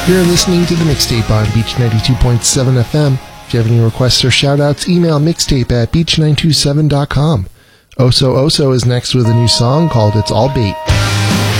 You're listening to the Mixtape on Beach 92.7 FM. If you have any requests or shout-outs, email mixtape@beach927.com. Oso Oso is next with a new song called It's All Bait.